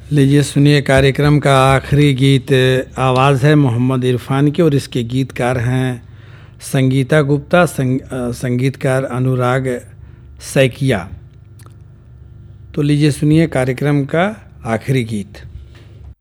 लीजिए सुनिए कार्यक्रम का आखिरी गीत। आवाज़ है मोहम्मद इरफान की और इसके गीतकार हैं संगीता गुप्ता, संगीतकार अनुराग सैकिया। तो लीजिए सुनिए कार्यक्रम का आखिरी गीत।